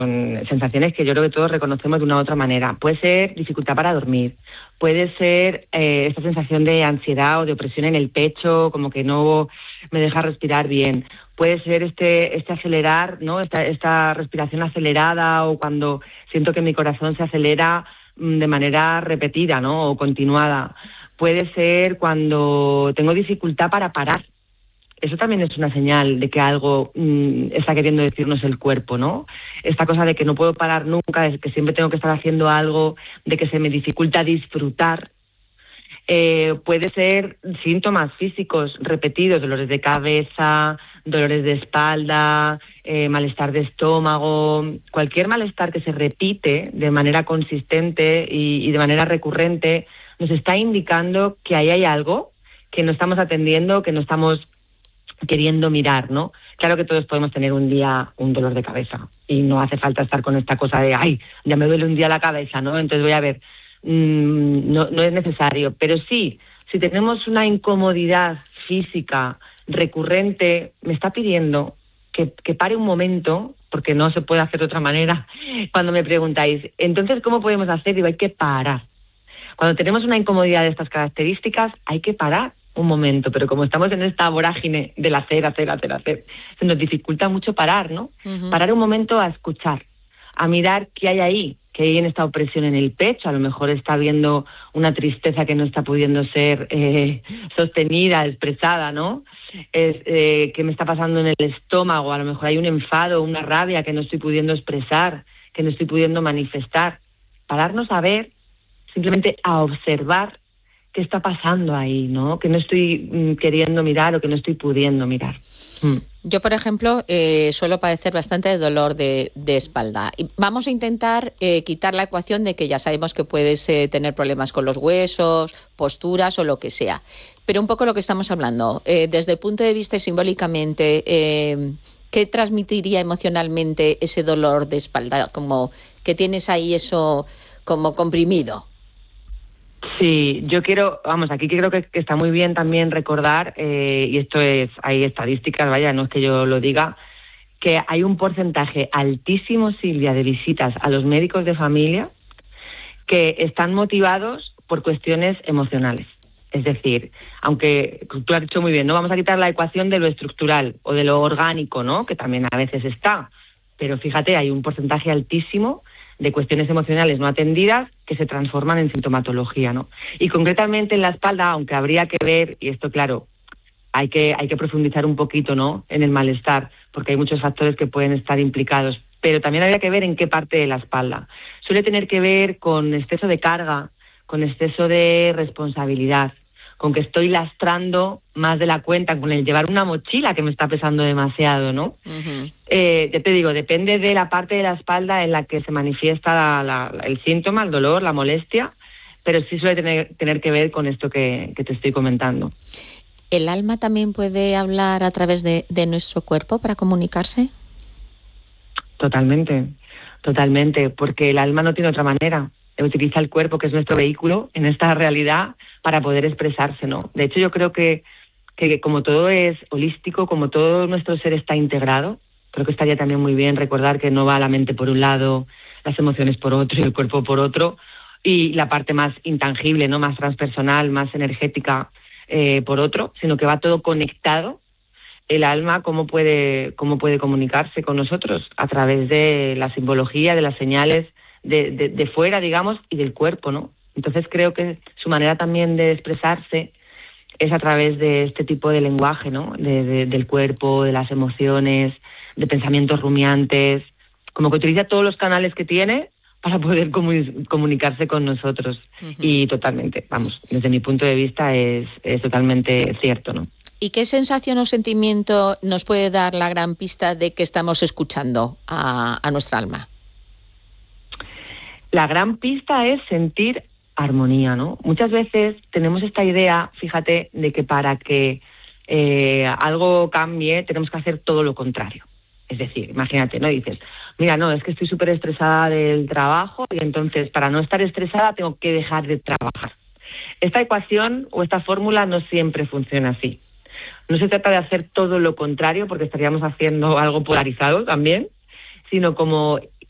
sensaciones que yo creo que todos reconocemos de una u otra manera. Puede ser dificultad para dormir, puede ser esta sensación de ansiedad o de opresión en el pecho, como que no me deja respirar bien. Puede ser este acelerar, ¿no? Esta respiración acelerada, o cuando siento que mi corazón se acelera de manera repetida, ¿no? O continuada. Puede ser cuando tengo dificultad para parar. Eso también es una señal de que algo está queriendo decirnos el cuerpo, ¿no? Esta cosa de que no puedo parar nunca, de que siempre tengo que estar haciendo algo, de que se me dificulta disfrutar. Puede ser síntomas físicos repetidos, dolores de cabeza, dolores de espalda, malestar de estómago. Cualquier malestar que se repite de manera consistente y de manera recurrente nos está indicando que ahí hay algo que no estamos atendiendo, que no estamos queriendo mirar, ¿no? Claro que todos podemos tener un día un dolor de cabeza y no hace falta estar con esta cosa de ¡ay, ya me duele un día la cabeza!, ¿no? Entonces voy a ver, no es necesario. Pero sí, si tenemos una incomodidad física recurrente, me está pidiendo que pare un momento, porque no se puede hacer de otra manera. Cuando me preguntáis, entonces, ¿cómo podemos hacer? Digo, hay que parar. Cuando tenemos una incomodidad de estas características, hay que parar un momento, pero como estamos en esta vorágine del hacer, se nos dificulta mucho parar, ¿no? Uh-huh. Parar un momento a escuchar, a mirar qué hay ahí, qué hay en esta opresión en el pecho. A lo mejor está habiendo una tristeza que no está pudiendo ser sostenida, expresada, ¿no? ¿Qué me está pasando en el estómago? A lo mejor hay un enfado, una rabia que no estoy pudiendo expresar, que no estoy pudiendo manifestar. Pararnos a ver, simplemente a observar qué está pasando ahí, ¿no? Que no estoy queriendo mirar o que no estoy pudiendo mirar. Yo, por ejemplo, suelo padecer bastante dolor de espalda. Y vamos a intentar quitar la ecuación de que ya sabemos que puedes tener problemas con los huesos, posturas o lo que sea. Pero un poco lo que estamos hablando, desde el punto de vista simbólicamente, ¿qué transmitiría emocionalmente ese dolor de espalda? Como que tienes ahí eso como comprimido. Sí, aquí creo que está muy bien también recordar, y esto hay estadísticas, vaya, no es que yo lo diga, que hay un porcentaje altísimo, Silvia, de visitas a los médicos de familia que están motivados por cuestiones emocionales. Es decir, aunque tú has dicho muy bien, no vamos a quitar la ecuación de lo estructural o de lo orgánico, ¿no? Que también a veces está, pero fíjate, hay un porcentaje altísimo de cuestiones emocionales no atendidas que se transforman en sintomatología, ¿no? Y concretamente en la espalda, aunque habría que ver, y esto claro, hay que profundizar un poquito, ¿no?, en el malestar, porque hay muchos factores que pueden estar implicados, pero también habría que ver en qué parte de la espalda. Suele tener que ver con exceso de carga, con exceso de responsabilidad, con que estoy lastrando más de la cuenta, con el llevar una mochila que me está pesando demasiado, ¿no? Uh-huh. Ya te digo, depende de la parte de la espalda en la que se manifiesta el síntoma, el dolor, la molestia, pero sí suele tener que ver con esto que te estoy comentando. ¿El alma también puede hablar a través de nuestro cuerpo para comunicarse? Totalmente, porque el alma no tiene otra manera. Utiliza el cuerpo, que es nuestro vehículo, en esta realidad para poder expresarse, ¿no? De hecho, yo creo que como todo es holístico, como todo nuestro ser está integrado, creo que estaría también muy bien recordar que no va la mente por un lado, las emociones por otro y el cuerpo por otro, y la parte más intangible, ¿no?, más transpersonal, más energética por otro, sino que va todo conectado. El alma, ¿cómo puede comunicarse con nosotros? A través de la simbología, de las señales de fuera, digamos, y del cuerpo, ¿no? Entonces creo que su manera también de expresarse es a través de este tipo de lenguaje, ¿no? Del cuerpo, de las emociones, de pensamientos rumiantes, como que utiliza todos los canales que tiene para poder comunicarse con nosotros. Uh-huh. Y totalmente, vamos, desde mi punto de vista es totalmente cierto, ¿no? ¿Y qué sensación o sentimiento nos puede dar la gran pista de que estamos escuchando a nuestra alma? La gran pista es sentir armonía, ¿no? Muchas veces tenemos esta idea, fíjate, de que para que algo cambie tenemos que hacer todo lo contrario. Es decir, imagínate, ¿no? Dices, mira, no, es que estoy súper estresada del trabajo y entonces para no estar estresada tengo que dejar de trabajar. Esta ecuación o esta fórmula no siempre funciona así. No se trata de hacer todo lo contrario porque estaríamos haciendo algo polarizado también, sino como